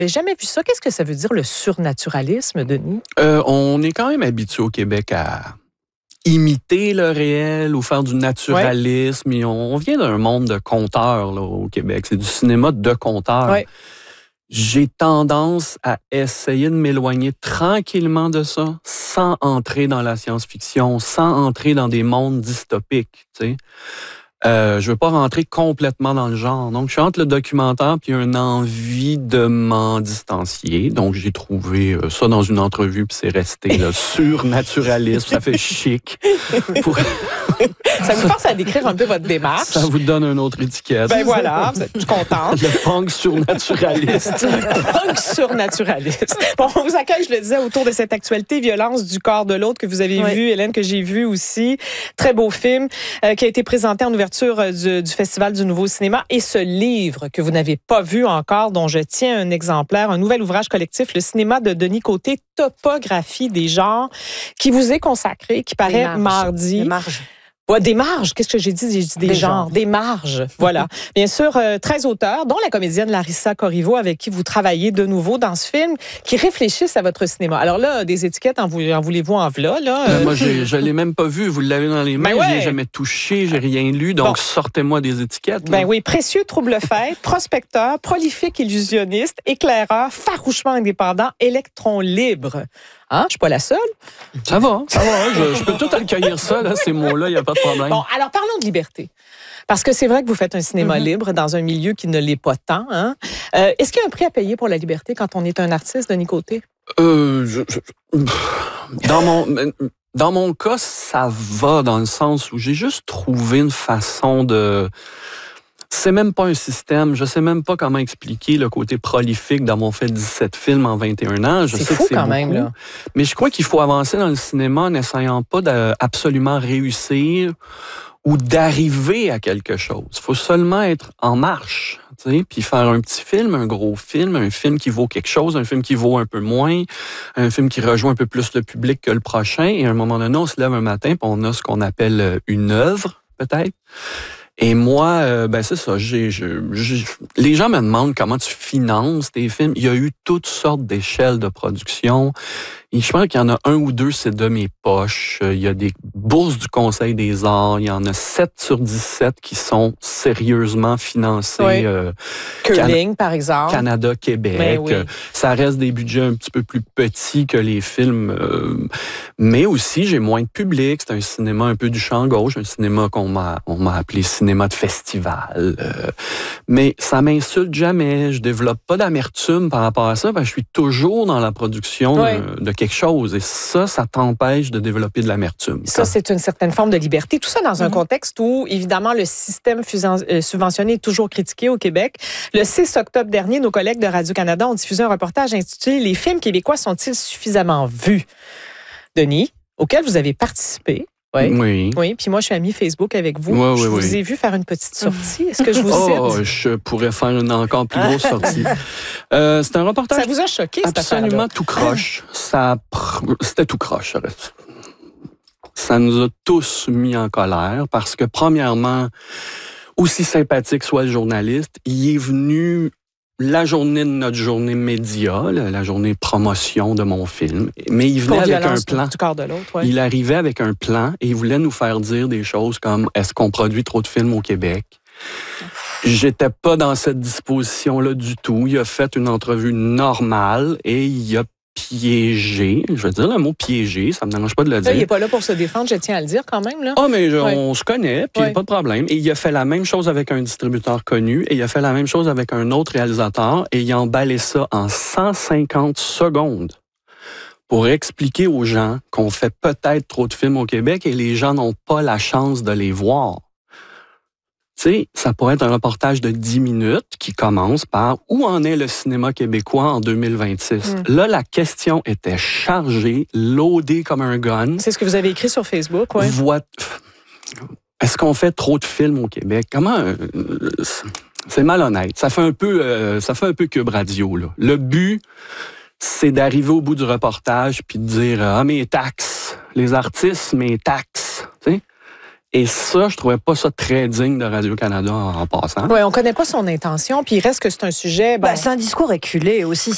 J'ai jamais vu ça. Qu'est-ce que ça veut dire, le surnaturalisme, Denis? On est quand même habitué au Québec à imiter le réel ou faire du naturalisme. Ouais. Et on vient d'un monde de conteurs là, au Québec. C'est du cinéma de conteurs. Ouais. J'ai tendance à essayer de m'éloigner tranquillement de ça, sans entrer dans la science-fiction, sans entrer dans des mondes dystopiques, tu sais. Je veux pas rentrer complètement dans le genre. Donc, je suis entre le documentaire puis une envie de m'en distancier. Donc, j'ai trouvé ça dans une entrevue puis c'est resté là, surnaturalisme. Ça fait chic. Ça vous force à décrire un peu votre démarche. Ça vous donne une autre étiquette. Ben voilà, vous êtes contente. Le punk surnaturaliste. Le punk surnaturaliste. Bon, on vous accueille, je le disais, autour de cette actualité, Violence du corps de l'autre, que vous avez vu, Hélène, que j'ai vu aussi. Très beau film qui a été présenté en ouverture du Festival du Nouveau Cinéma. Et ce livre que vous n'avez pas vu encore, dont je tiens un exemplaire, un nouvel ouvrage collectif, Le cinéma de Denis Côté, Topographie des genres, qui vous est consacré, qui paraît mardi. Des marges. Ouais, des marges. Qu'est-ce que j'ai dit? J'ai dit des genres. Des marges. Voilà. Bien sûr, 13 auteurs, dont la comédienne Larissa Corriveau, avec qui vous travaillez de nouveau dans ce film, qui réfléchissent à votre cinéma. Alors là, des étiquettes, en voulez-vous en v'là, là? Moi, je l'ai même pas vu. Vous l'avez dans les mains. Je l'ai jamais touché. J'ai rien lu. Donc, sortez-moi des étiquettes. Là. Ben oui. Précieux trouble-fête, prospecteur, prolifique illusionniste, éclaireur, farouchement indépendant, électron libre. Hein? Je suis pas la seule. Ça va. Je peux tout accueillir ça, là, ces mots-là, il n'y a pas de problème. Bon, alors parlons de liberté. Parce que c'est vrai que vous faites un cinéma libre dans un milieu qui ne l'est pas tant. Hein? Est-ce qu'il y a un prix à payer pour la liberté quand on est un artiste, Denis Côté? Dans mon cas, ça va dans le sens où j'ai juste trouvé une façon de... C'est même pas un système. Je sais même pas comment expliquer le côté prolifique d'avoir fait 17 films en 21 ans. Je sais fou que c'est quand beaucoup, même, là. Mais je crois qu'il faut avancer dans le cinéma en n'essayant pas d'absolument réussir ou d'arriver à quelque chose. Il faut seulement être en marche, tu sais, puis faire un petit film, un gros film, un film qui vaut quelque chose, un film qui vaut un peu moins, un film qui rejoint un peu plus le public que le prochain. Et à un moment donné, on se lève un matin puis on a ce qu'on appelle une œuvre, peut-être. Et moi, c'est ça. Les gens me demandent comment tu finances tes films. Il y a eu toutes sortes d'échelles de production. Et je pense qu'il y en a un ou deux, c'est de mes poches. Il y a des bourses du Conseil des arts. Il y en a 7 sur 17 qui sont sérieusement financées. Oui. Curling, par exemple. Canada, Québec. Oui. Ça reste des budgets un petit peu plus petits que les films. Mais aussi, j'ai moins de public. C'est un cinéma un peu du champ gauche. Un cinéma on m'a appelé cinéma de festival. Mais ça m'insulte jamais. Je développe pas d'amertume par rapport à ça. Parce que je suis toujours dans la production de quelque chose. Et ça t'empêche de développer de l'amertume. Ça, c'est une certaine forme de liberté. Tout ça dans un contexte où, évidemment, le système subventionné est toujours critiqué au Québec. Le 6 octobre dernier, nos collègues de Radio-Canada ont diffusé un reportage intitulé « Les films québécois sont-ils suffisamment vus? » Denis, auquel vous avez participé. Oui. Puis moi, je suis amie Facebook avec vous. Je vous ai vu faire une petite sortie. Est-ce que je vous cite? Je pourrais faire une encore plus grosse sortie. C'est un reportage... Ça vous a choqué, cette absolument tout croche. C'était tout croche. Ça nous a tous mis en colère parce que, premièrement, aussi sympathique soit le journaliste, il est venu... la journée de notre journée média, la journée promotion de mon film. Mais il venait avec un plan. Du corps de l'autre, Il arrivait avec un plan et il voulait nous faire dire des choses comme « Est-ce qu'on produit trop de films au Québec? » J'étais pas dans cette disposition-là du tout. Il a fait une entrevue normale et il a piégé. Je veux dire le mot piégé, ça me dérange pas de le dire. Il n'est pas là pour se défendre, je tiens à le dire quand même. Là. On se connaît, puis pas de problème. Et il a fait la même chose avec un distributeur connu, et il a fait la même chose avec un autre réalisateur, et il a emballé ça en 150 secondes pour expliquer aux gens qu'on fait peut-être trop de films au Québec et les gens n'ont pas la chance de les voir. Tu sais, ça pourrait être un reportage de 10 minutes qui commence par « Où en est le cinéma québécois en 2026? » Là, la question était chargée, loadée comme un gun. C'est ce que vous avez écrit sur Facebook, oui. Est-ce qu'on fait trop de films au Québec? Comment... c'est malhonnête. Ça fait un peu Cube Radio, là. Le but, c'est d'arriver au bout du reportage puis de dire « Ah, mes taxes, les artistes, mes taxes. » Tu sais? Et ça, je trouvais pas ça très digne de Radio-Canada en passant. Oui, on connaît pas son intention, puis il reste que c'est un sujet... C'est un discours éculé aussi.